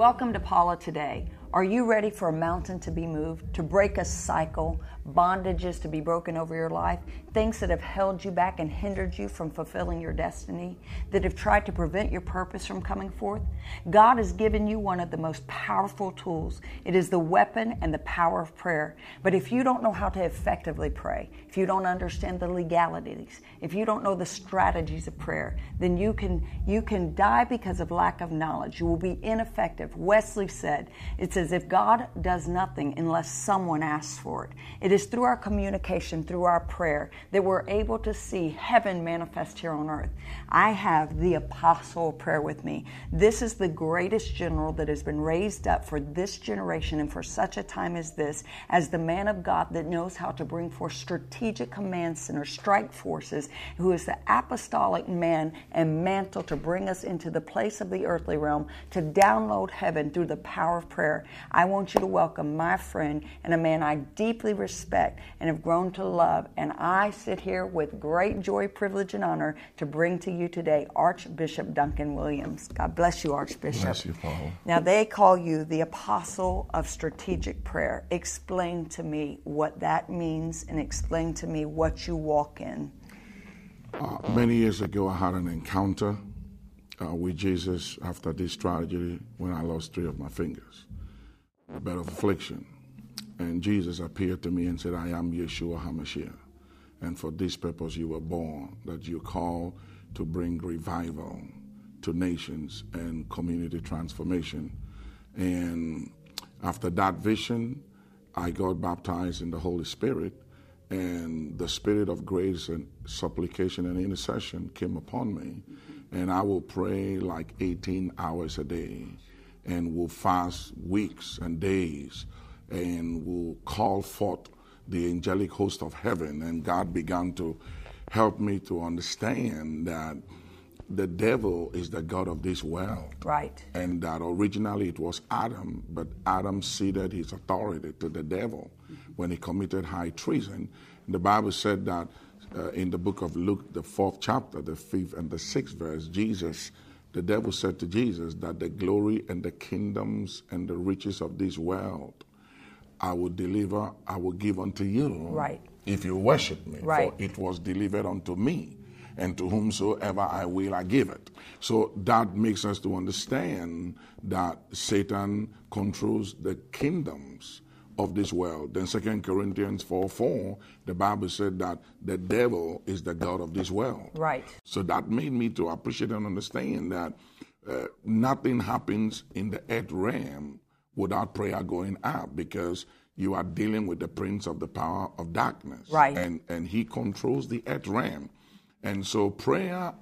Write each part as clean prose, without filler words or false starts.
Welcome to Paula Today. Are you ready for a mountain to be moved, to break a cycle, bondages to be broken over your life, things that have held you back and hindered you from fulfilling your destiny, that have tried to prevent your purpose from coming forth? God has given you one of the most powerful tools. It is the weapon and the power of prayer. But if you don't know how to effectively pray, if you don't understand the legalities, if you don't know the strategies of prayer, then you can die because of lack of knowledge. You will be ineffective. Wesley said, it's as if God does nothing unless someone asks for it. It is through our communication, through our prayer, that we're able to see heaven manifest here on earth. I have the apostle of prayer with me. This is the greatest general that has been raised up for this generation and for such a time as this, as the man of God that knows how to bring forth strategic command centers, strike forces, who is the apostolic man and mantle to bring us into the place of the earthly realm, to download heaven through the power of prayer. I want you to welcome my friend and a man I deeply respect and have grown to love, and I sit here with great joy, privilege, and honor to bring to you today Archbishop Duncan Williams. God bless you, Archbishop. Bless you, Paul. Now, they call you the apostle of strategic prayer. Explain to me what that means and explain to me what you walk in. Many years ago, I had an encounter with Jesus after this tragedy when I lost 3 of my fingers, a bed of affliction. And Jesus appeared to me and said, I am Yeshua HaMashiach. And for this purpose you were born, that you're called to bring revival to nations and community transformation. And after that vision, I got baptized in the Holy Spirit, and the spirit of grace and supplication and intercession came upon me. And I will pray like 18 hours a day, and will fast weeks and days, and will call forth the angelic host of heaven. And God began to help me to understand that the devil is the god of this world. Right. And that originally it was Adam, but Adam ceded his authority to the devil when he committed high treason. And the Bible said that in the book of Luke, the 4th chapter, the 5th and the 6th verse, the devil said to Jesus that the glory and the kingdoms and the riches of this world I will give unto you. Right. If you worship me. Right. For it was delivered unto me, and to whomsoever I will, I give it. So that makes us to understand that Satan controls the kingdoms of this world. Then 2 Corinthians 4:4, the Bible said that the devil is the god of this world. Right. So that made me to appreciate and understand that nothing happens in the earth realm without prayer going up, because you are dealing with the prince of the power of darkness. Right. And he controls the earth realm. And so prayer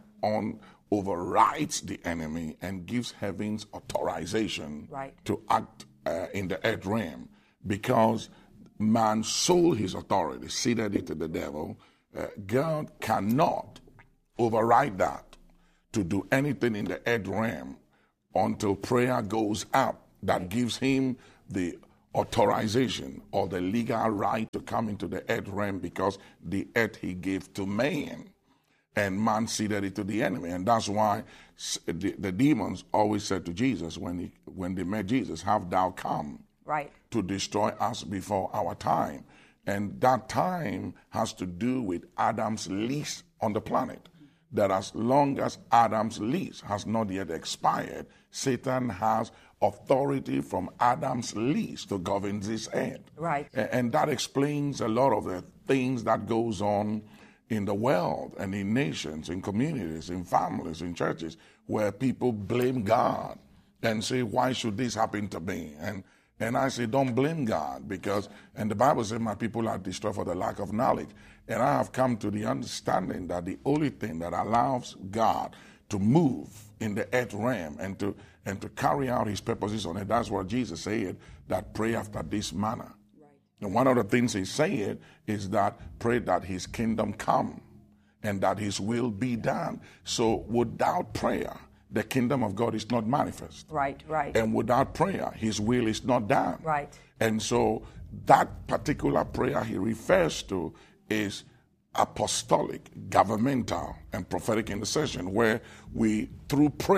overrides the enemy and gives heaven's authorization to act in the earth realm, because man sold his authority, ceded it to the devil. God cannot override that to do anything in the earth realm until prayer goes up. That gives him the authorization or the legal right to come into the earth realm, because the earth he gave to man, and man ceded it to the enemy. And that's why the demons always said to Jesus when they met Jesus, have thou come to destroy us before our time? And that time has to do with Adam's lease on the planet. That as long as Adam's lease has not yet expired, Satan has authority from Adam's lease to govern this earth. Right. And that explains a lot of the things that goes on in the world and in nations, in communities, in families, in churches, where people blame God and say, why should this happen to me? And I say, don't blame God, because, and the Bible says, my people are destroyed for the lack of knowledge. And I have come to the understanding that the only thing that allows God to move in the earth realm and to carry out his purposes on it, that's what Jesus said, that pray after this manner. Right. And one of the things he said is that pray that his kingdom come and that his will be done. So without prayer, the kingdom of God is not manifest. Right. And without prayer, his will is not done. Right. And so that particular prayer he refers to is apostolic, governmental, and prophetic intercession, where we, through prayer,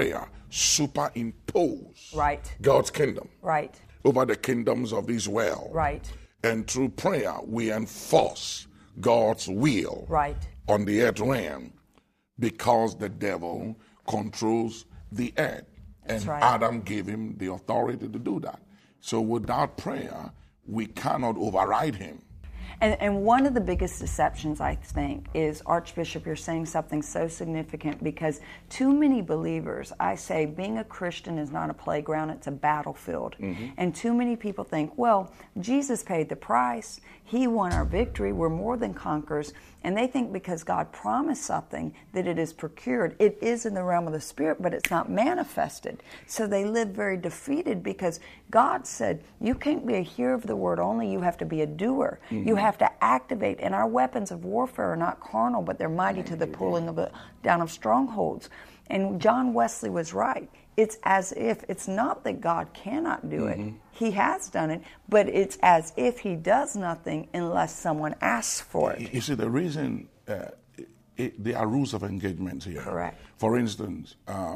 superimpose right. God's kingdom right. over the kingdoms of this world. Right. And through prayer, we enforce God's will right. on the earth realm, because the devil controls the earth. That's and right. Adam gave him the authority to do that. So without prayer, we cannot override him. And one of the biggest deceptions, I think, is, Archbishop, you're saying something so significant, because too many believers, I say, being a Christian is not a playground, it's a battlefield. Mm-hmm. And too many people think, well, Jesus paid the price, he won our victory, we're more than conquerors. And they think because God promised something that it is procured. It is in the realm of the Spirit, but it's not manifested. So they live very defeated, because God said, you can't be a hearer of the word only, you have to be a doer. Mm-hmm. You have to activate. And our weapons of warfare are not carnal, but they're mighty to the pulling down of strongholds. And John Wesley was right. It's as if, it's not that God cannot do it. Mm-hmm. He has done it, but it's as if he does nothing unless someone asks for it. You see, the reason, there are rules of engagement here. Correct. For instance,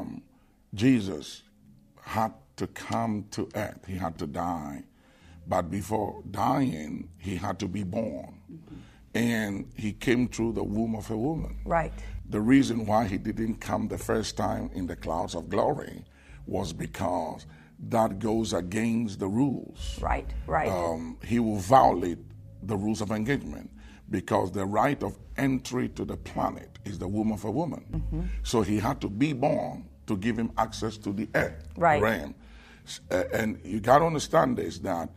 Jesus had to come to earth. He had to die. But before dying, he had to be born. Mm-hmm. And he came through the womb of a woman. Right. The reason why he didn't come the first time in the clouds of glory was because that goes against the rules. Right, right. He will violate the rules of engagement, because the right of entry to the planet is the womb of a woman. Mm-hmm. So he had to be born to give him access to the earth realm. And you got to understand this, that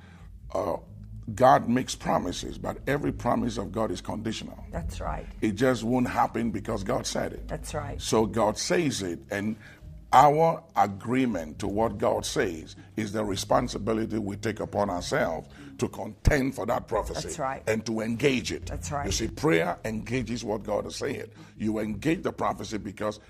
God makes promises, but every promise of God is conditional. That's right. It just won't happen because God said it. That's right. So God says it, and our agreement to what God says is the responsibility we take upon ourselves to contend for that prophecy. That's right. And to engage it. That's right. You see, prayer engages what God is saying. You engage the prophecy, because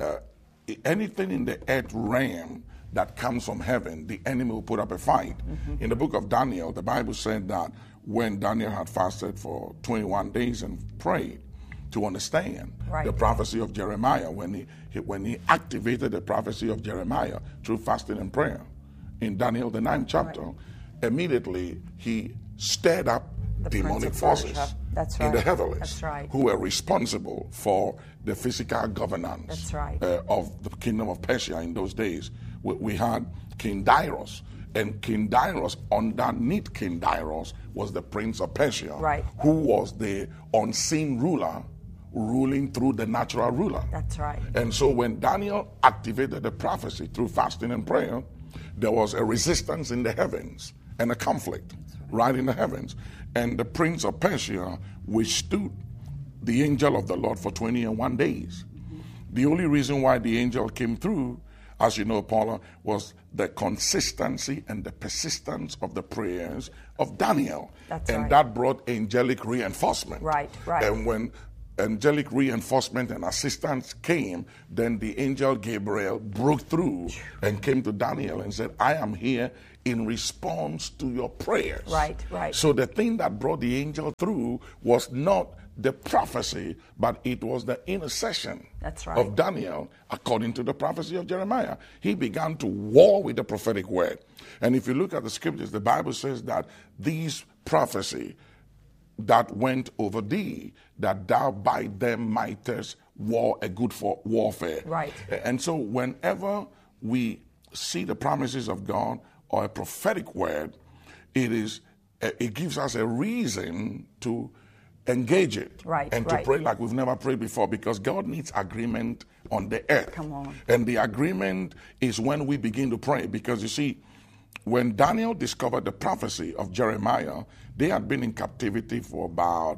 anything in the earth realm that comes from heaven, the enemy will put up a fight. Mm-hmm. In the book of Daniel, the Bible said that when Daniel had fasted for 21 days and prayed to understand the prophecy of Jeremiah, when he activated the prophecy of Jeremiah through fasting and prayer in Daniel, the 9th chapter, immediately he stirred up the demonic forces in the heavens who were responsible for the physical governance of the kingdom of Persia in those days. We had King Darius, and King Darius, underneath King Darius, was the prince of Persia, who was the unseen ruler ruling through the natural ruler. That's right. And so when Daniel activated the prophecy through fasting and prayer, there was a resistance in the heavens and a conflict right in the heavens. And the prince of Persia withstood the angel of the Lord for 21 days. Mm-hmm. The only reason why the angel came through, as you know, Paula, was the consistency and the persistence of the prayers of Daniel. And that brought angelic reinforcement. Right. And when angelic reinforcement and assistance came, then the angel Gabriel broke through and came to Daniel and said, I am here in response to your prayers. Right. So the thing that brought the angel through was not the prophecy, but it was the intercession of Daniel according to the prophecy of Jeremiah. He began to war with the prophetic word. And if you look at the scriptures, the Bible says that these prophecy that went over thee, that thou by them mightest war a good warfare. Right. And so whenever we see the promises of God or a prophetic word, it gives us a reason to engage it and to pray like we've never prayed before, because God needs agreement on the earth. Come on. And the agreement is when we begin to pray, because you see, when Daniel discovered the prophecy of Jeremiah, they had been in captivity for about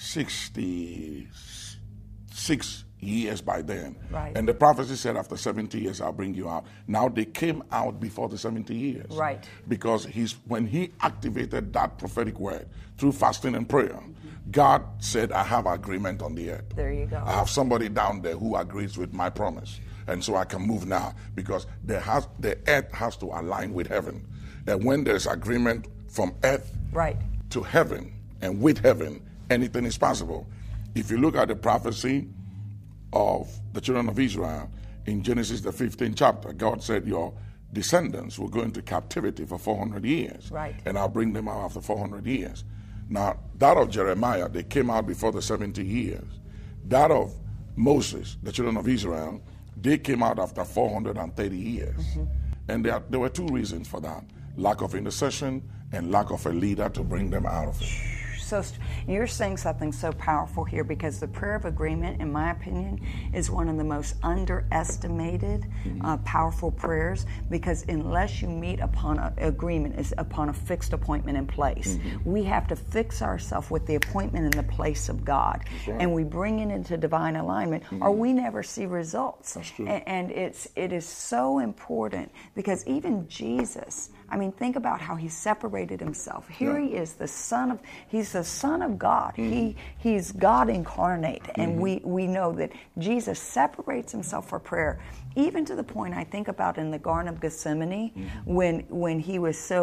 66 years by then. Right. And the prophecy said, after 70 years, I'll bring you out. Now they came out before the 70 years. Right. Because when he activated that prophetic word through fasting and prayer, God said, I have agreement on the earth. There you go. I have somebody down there who agrees with my promise. And so I can move now, because the earth has to align with heaven. And when there's agreement from earth to heaven and with heaven, anything is possible. If you look at the prophecy of the children of Israel, in Genesis the 15th chapter, God said your descendants will go into captivity for 400 years. Right. And I'll bring them out after 400 years. Now, that of Jeremiah, they came out before the 70 years. That of Moses, the children of Israel, they came out after 430 years. Mm-hmm. And there were two reasons for that: lack of intercession and lack of a leader to bring them out of it. So you're saying something so powerful here, because the prayer of agreement, in my opinion, is one of the most underestimated, powerful prayers, because unless you meet upon an agreement, is upon a fixed appointment in place. Mm-hmm. We have to fix ourselves with the appointment in the place of God. Right. And we bring it into divine alignment, or we never see results. That's true. And it is so important, because even Jesus, I mean, think about how he separated himself. Here he is, he's the Son of God. Mm-hmm. He's God incarnate. And we know that Jesus separates himself for prayer, even to the point I think about in the Garden of Gethsemane, when he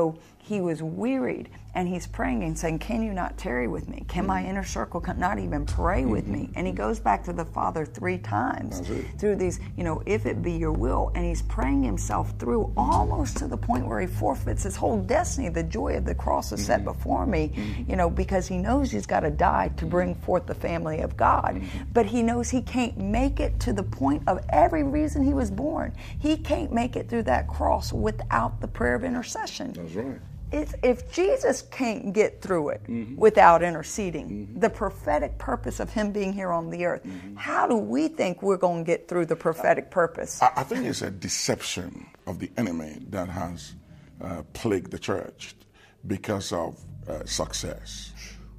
was wearied, and he's praying and saying, can you not tarry with me? Can my inner circle not even pray with me? And he goes back to the Father 3 times through these, if it be your will. And he's praying himself through almost to the point where he forfeits his whole destiny. The joy of the cross is set before me, because he knows he's got to die to bring forth the family of God. But he knows he can't make it to the point of every reason he was born. He can't make it through that cross without the prayer of intercession. That's right. If Jesus can't get through it without interceding, the prophetic purpose of him being here on the earth, how do we think we're going to get through the prophetic purpose? I think it's a deception of the enemy that has plagued the church because of success.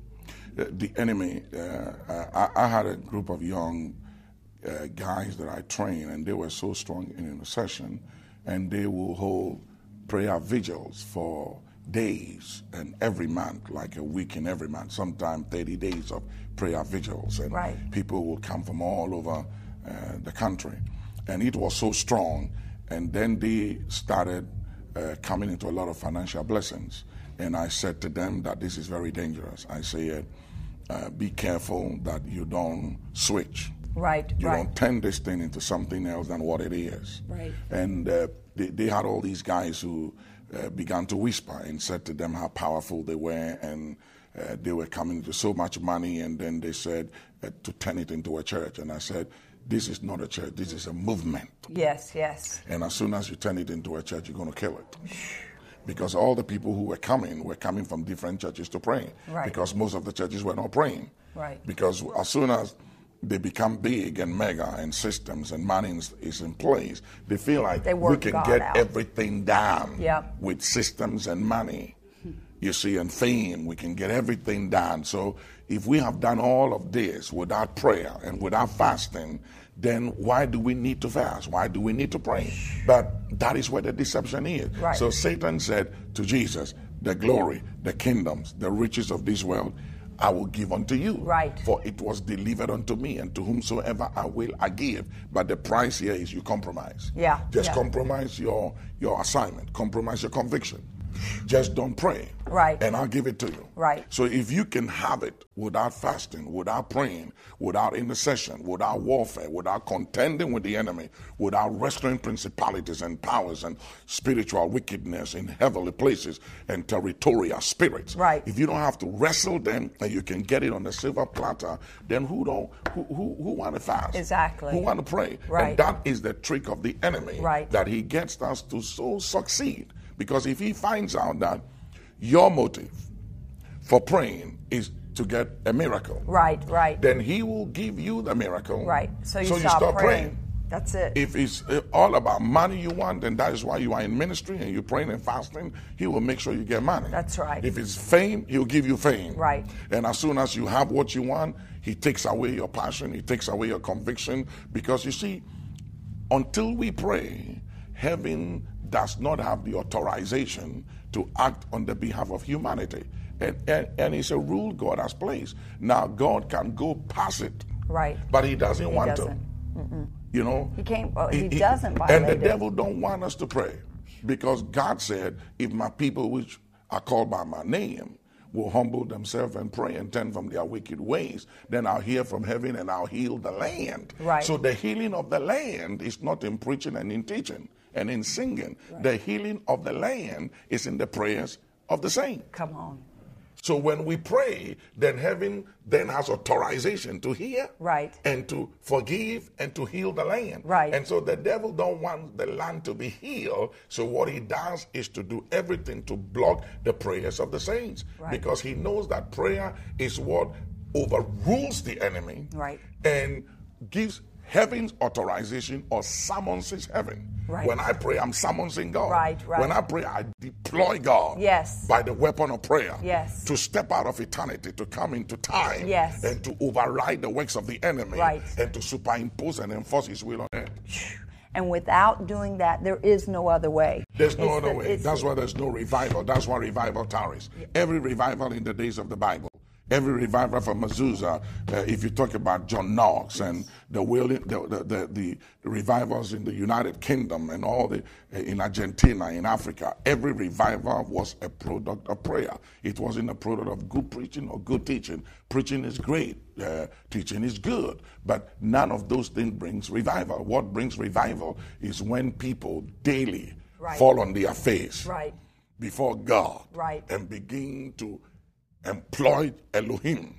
The enemy, I had a group of young guys that I trained, and they were so strong in intercession, and they will hold prayer vigils for days and every month, like a week in every month, sometimes 30 days of prayer vigils. And people will come from all over the country. And it was so strong. And then they started coming into a lot of financial blessings. And I said to them that this is very dangerous. I said, be careful that you don't switch. You don't turn this thing into something else than what it is. And they had all these guys who began to whisper and said to them how powerful they were, and they were coming to so much money, and then they said to turn it into a church. And I said, this is not a church, this is a movement. Yes. And as soon as you turn it into a church, you're going to kill it. Because all the people who were coming from different churches to pray. Because most of the churches were not praying. Because as soon as they become big and mega and systems and money is in place, they feel like we can get everything done with systems and money, you see, and fame. We can get everything done. So if we have done all of this without prayer and without fasting, then why do we need to fast? Why do we need to pray? But that is where the deception is. So Satan said to Jesus, the glory, the kingdoms, the riches of this world, I will give unto you. For it was delivered unto me, and to whomsoever I will, I give. But the price here is you compromise. Just compromise your assignment. Compromise your conviction. Just don't pray. And I'll give it to you. So if you can have it without fasting, without praying, without intercession, without warfare, without contending with the enemy, without wrestling principalities and powers and spiritual wickedness in heavenly places and territorial spirits, if you don't have to wrestle them and you can get it on a silver platter, then who want to fast? Who want to pray? And that is the trick of the enemy, that he gets us to so succeed. Because if he finds out that your motive for praying is to get a miracle, then he will give you the miracle. So you stop praying. That's it. If it's all about money you want, then that is why you are in ministry and you're praying and fasting. He will make sure you get money. That's right. If it's fame, he'll give you fame. And as soon as you have what you want, he takes away your passion, he takes away your conviction. Because you see, until we pray, heaven does not have the authorization to act on the behalf of humanity. And it's a rule God has placed. Now, God can go past it. But he doesn't want to. You know? He can't, he doesn't violate it. And the devil don't want us to pray. Because God said, if my people which are called by my name will humble themselves and pray and turn from their wicked ways, then I'll hear from heaven and I'll heal the land. Right. So the healing of the land is not in preaching and in teaching and in singing. Right. The healing of the land is in the prayers of the saints. Come on. So when we pray, then heaven then has authorization to hear, right, and to forgive and to heal the land. Right. And so the devil don't want the land to be healed. So what he does is to do everything to block the prayers of the saints. Right. Because he knows that prayer is what overrules the enemy, right, and gives heaven's authorization or summons heaven. Right. When I pray, I'm summoning God. Right. When I pray, I deploy God. Yes. By the weapon of prayer. Yes. To step out of eternity, to come into time. Yes. And to override the works of the enemy. Right. And to superimpose and enforce his will on earth. And without doing that, there is no other way. There's no other way. That's why there's no revival. That's why revival tarries. Every revival in the days of the Bible, every revival from Azusa, if you talk about John Knox and the revivals in the United Kingdom and all in Argentina, in Africa, every revival was a product of prayer. It wasn't a product of good preaching or good teaching. Preaching is great. Teaching is good. But none of those things brings revival. What brings revival is when people daily fall on their face before God and begin to employ Elohim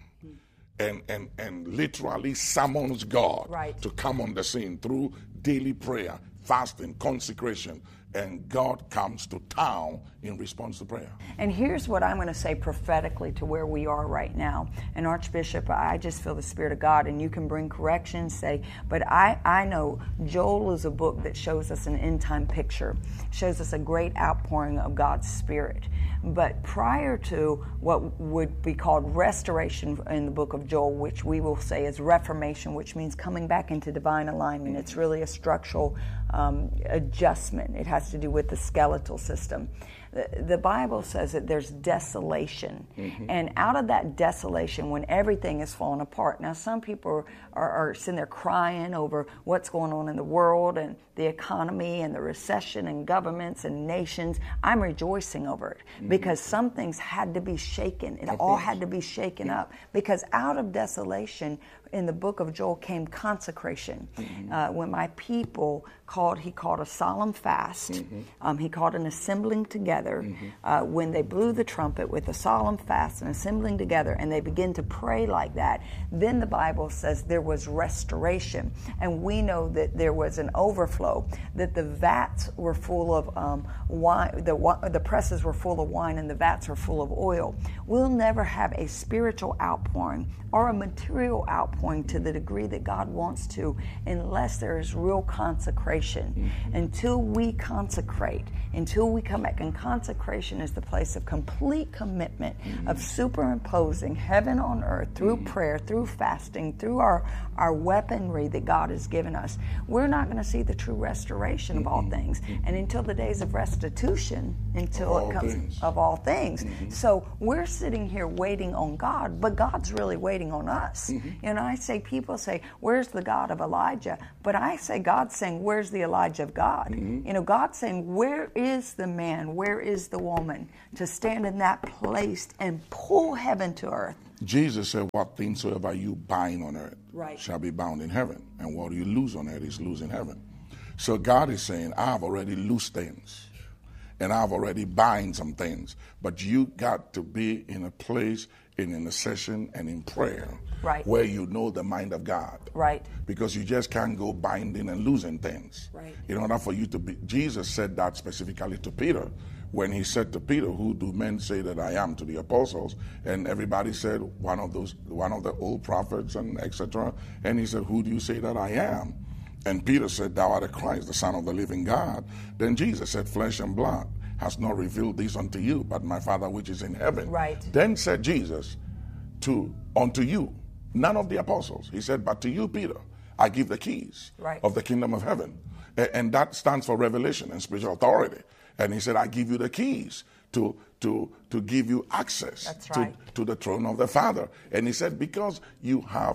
and literally summons God to come on the scene through daily prayer, fasting, consecration, and God comes to town in response to prayer. And here's what I'm going to say prophetically to where we are right now. And Archbishop, I just feel the Spirit of God, and you can bring correction, but I know Joel is a book that shows us an end-time picture, shows us a great outpouring of God's Spirit. But prior to what would be called restoration in the book of Joel, which we will say is reformation, which means coming back into divine alignment. It's really a structural adjustment. It has to do with the skeletal system. The Bible says that there's desolation. Mm-hmm. And out of that desolation, when everything is falling apart. Now, some people are sitting there crying over what's going on in the world and the economy and the recession and governments and nations. I'm rejoicing over it because some things had to be shaken. It all had to be shaken up because out of desolation, in the book of Joel came consecration. When my people he called a solemn fast. He called an assembling together. When they blew the trumpet with a solemn fast and assembling together, and they begin to pray like that, then the Bible says there was restoration. And we know that there was an overflow, that the vats were full of wine, the presses were full of wine, and the vats were full of oil. We'll never have a spiritual outpouring or a material outpouring to the degree that God wants to unless there is real consecration. Until we consecrate, until we come back, and consecration is the place of complete commitment, of superimposing heaven on earth through prayer, through fasting, through our weaponry that God has given us. We're not going to see the true restoration of all things. And until the days of restitution, until it comes of all things. So we're sitting here waiting on God, but God's really waiting on us. And I say, people say, where's the God of Elijah? But I say, God's saying, where's the Elijah of God? God's saying, where is the man? Where is the woman to stand in that place and pull heaven to earth? Jesus said, what things soever you bind on earth shall be bound in heaven. And what you lose on earth is loose in heaven. So God is saying, I've already loosed things. And I've already bind some things. But you got to be in a place in intercession and in prayer where you know the mind of God. Because you just can't go binding and losing things. In order for you to be, Jesus said that specifically to Peter when he said to Peter, who do men say that I am, to the apostles? And everybody said, one of the old prophets and etc. And he said, who do you say that I am? And Peter said, thou art the Christ, the Son of the living God. Then Jesus said, flesh and blood has not revealed this unto you, but my Father which is in heaven. Then said Jesus unto you, none of the apostles. He said, but to you, Peter, I give the keys of the kingdom of heaven. And that stands for revelation and spiritual authority. And he said, I give you the keys to give you access to the throne of the Father. And he said, because you have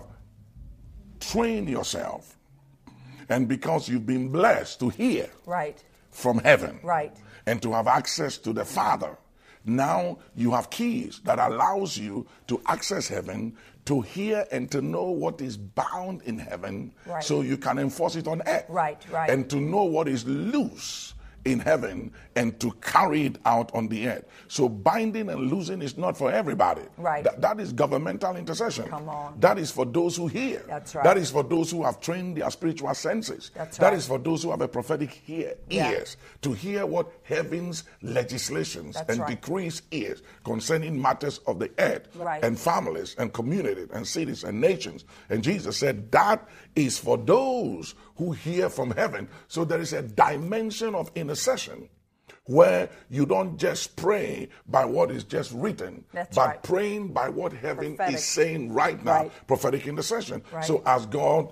trained yourself and because you've been blessed to hear from heaven and to have access to the Father, Now you have keys that allows you to access heaven, to hear and to know what is bound in heaven, so you can enforce it on earth. Right. And to know what is loose in heaven and to carry it out on the earth. So binding and loosing is not for everybody. Right. That is governmental intercession. Come on. That is for those who hear. That's right. That is for those who have trained their spiritual senses. That's That right. is for those who have a prophetic ears to hear what heaven's legislations and decrees is concerning matters of the earth and families and communities and cities and nations. And Jesus said that is for those who hear from heaven. So there is a dimension of intercession where you don't just pray by what is just written, but praying by what heaven is saying right now, prophetic intercession. So as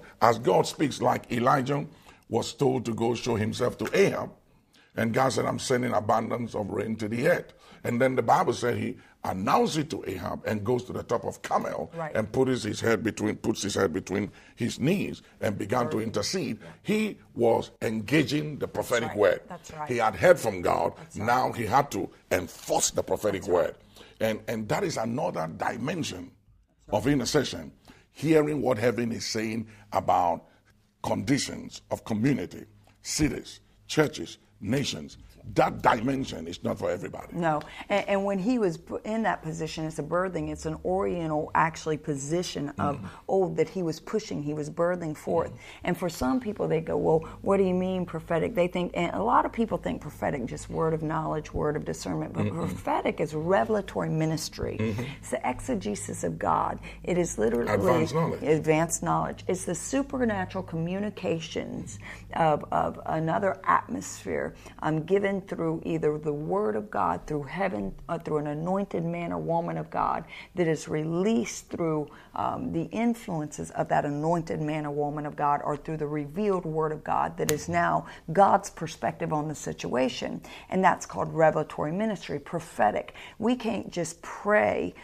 God speaks, like Elijah was told to go show himself to Ahab, and God said, I'm sending abundance of rain to the earth. And then the Bible said he announced it to Ahab and goes to the top of Carmel and puts his head between his knees and began to intercede. He was engaging the prophetic word. He had heard from God. Now he had to enforce the prophetic word. And that is another dimension of intercession, hearing what heaven is saying about conditions of community, cities, churches, nations. That dimension is not for everybody. No. And when he was in that position, it's a birthing, it's an oriental actually position of, that he was pushing, he was birthing forth. And for some people, they go, well, what do you mean prophetic? They think, and a lot of people think prophetic, just word of knowledge, word of discernment, but prophetic is revelatory ministry. It's the exegesis of God. It is literally advanced knowledge. It's the supernatural communications of another atmosphere given through either the Word of God, through heaven, or through an anointed man or woman of God that is released through the influences of that anointed man or woman of God, or through the revealed Word of God that is now God's perspective on the situation. And that's called revelatory ministry, prophetic. We can't just pray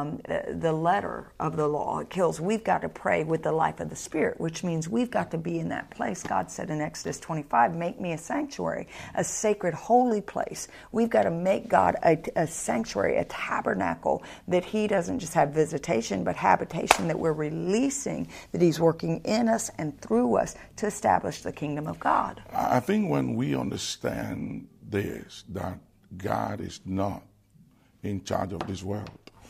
the letter of the law. It kills. We've got to pray with the life of the Spirit, which means we've got to be in that place. God said in Exodus 25, make me a sanctuary, a sacred holy place. We've got to make God a sanctuary, a tabernacle, that He doesn't just have visitation, but habitation, that we're releasing, that He's working in us and through us to establish the kingdom of God. I think when we understand this, that God is not in charge of this world.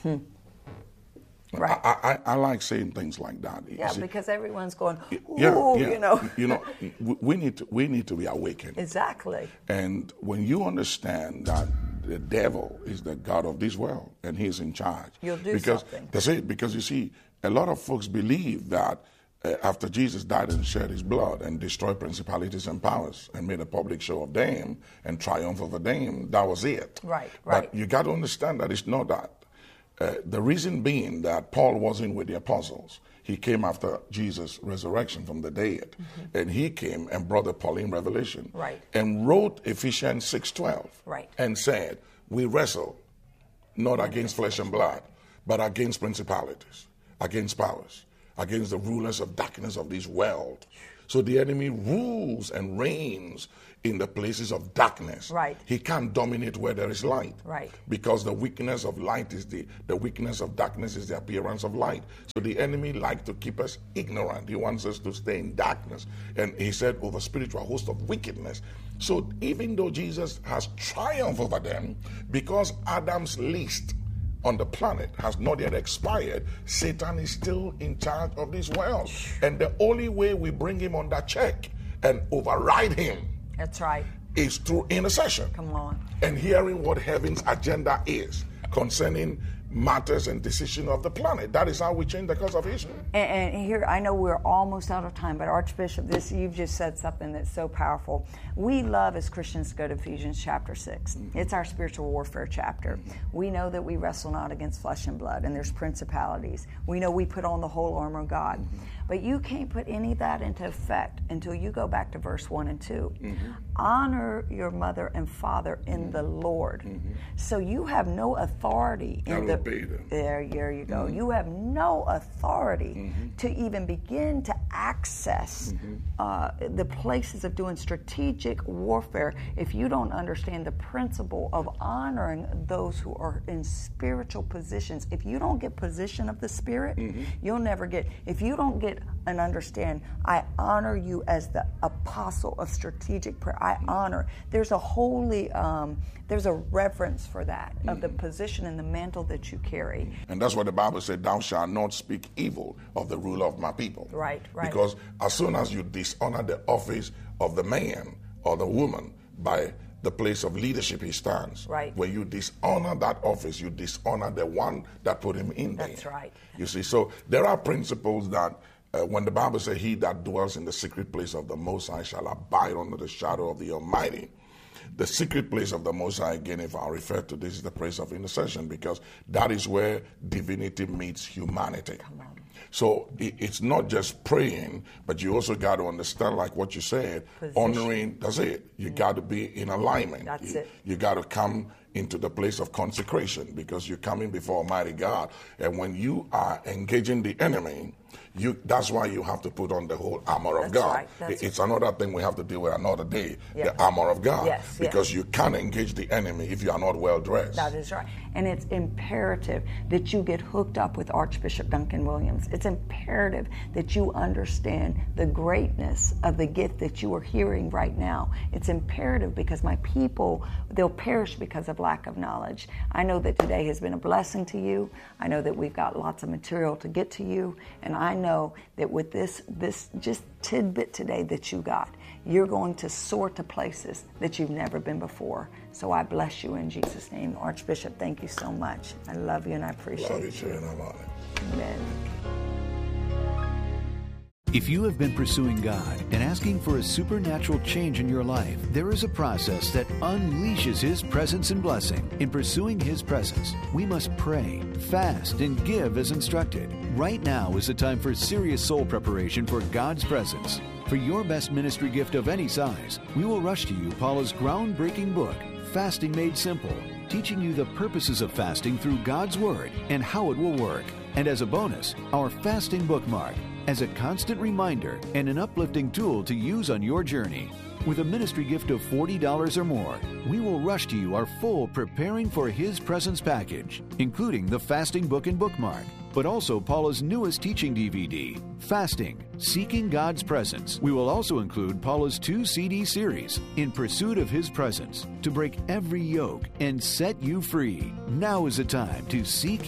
Right. I like saying things like that. Yeah, see, because everyone's going, ooh, you know. We need to be awakened. Exactly. And when you understand that the devil is the God of this world and he's in charge, you'll do something. That's it. Because you see, a lot of folks believe that after Jesus died and shed his blood and destroyed principalities and powers and made a public show of them and triumph over them, that was it. Right. But you got to understand that it's not that. The reason being that Paul wasn't with the apostles. He came after Jesus' resurrection from the dead. And he came and brought the Pauline revelation. And wrote Ephesians 6:12. And said, we wrestle not against flesh and blood, but against principalities, against powers, against the rulers of darkness of this world. So the enemy rules and reigns in the places of darkness. He can't dominate where there is light. Because the weakness of light is the weakness of darkness is the appearance of light. So the enemy likes to keep us ignorant. He wants us to stay in darkness. And he said, over spiritual host of wickedness. So even though Jesus has triumphed over them, because Adam's list on the planet has not yet expired, Satan is still in charge of this world. And the only way we bring him under check and override him, that's right, is through intercession. Come on. And hearing what heaven's agenda is concerning matters and decision of the planet. That is how we change the course of history. And here, I know we're almost out of time, but Archbishop, you've just said something that's so powerful. We love as Christians to go to Ephesians chapter 6. It's our spiritual warfare chapter. We know that we wrestle not against flesh and blood, and there's principalities. We know we put on the whole armor of God. But you can't put any of that into effect until you go back to verse 1 and 2. Honor your mother and father in the Lord. So you have no authority in the obey them. There you go. You have no authority to even begin to access the places of doing strategic warfare if you don't understand the principle of honoring those who are in spiritual positions. If you don't get position of the Spirit, you'll never get. If you don't get and understand, I honor you as the apostle of strategic prayer. I honor. There's a holy, there's a reverence for that, of the position and the mantle that you carry. And that's what the Bible said, thou shalt not speak evil of the ruler of my people. Right. Because as soon as you dishonor the office of the man or the woman by the place of leadership he stands. Right. When you dishonor that office, you dishonor the one that put him in there. That's right. You see, so there are principles that when the Bible says, he that dwells in the secret place of the Most High shall abide under the shadow of the Almighty. The secret place of the Most High, again, if I refer to this, is the place of intercession, because that is where divinity meets humanity. Come on. So it's not just praying, but you also got to understand, like what you said, position. Honoring, that's it. You got to be in alignment. That's it. You got to come into the place of consecration, because you're coming before Almighty God. And when you are engaging the enemy, that's why you have to put on the whole armor of God. Right. It's another thing we have to deal with another day, the armor of God. Yes, because you can't engage the enemy if you are not well dressed. That is right. And it's imperative that you get hooked up with Archbishop Duncan Williams. It's imperative that you understand the greatness of the gift that you are hearing right now. It's imperative because my people, they'll perish because of lack of knowledge. I know that today has been a blessing to you. I know that we've got lots of material to get to you. And I know that with this just tidbit today that you got, you're going to soar to places that you've never been before. So I bless you in Jesus' name. Archbishop, thank you so much. I love you and I appreciate you. And I'm honored. Amen. If you have been pursuing God and asking for a supernatural change in your life, there is a process that unleashes His presence and blessing. In pursuing His presence, we must pray, fast, and give as instructed. Right now is the time for serious soul preparation for God's presence. For your best ministry gift of any size, we will rush to you Paula's groundbreaking book, Fasting Made Simple, teaching you the purposes of fasting through God's Word and how it will work. And as a bonus, our fasting bookmark, as a constant reminder and an uplifting tool to use on your journey. With a ministry gift of $40 or more, we will rush to you our full Preparing for His Presence package, including the fasting book and bookmark, but also Paula's newest teaching DVD, Fasting, Seeking God's Presence. We will also include Paula's 2 CD series, In Pursuit of His Presence, to break every yoke and set you free. Now is the time to seek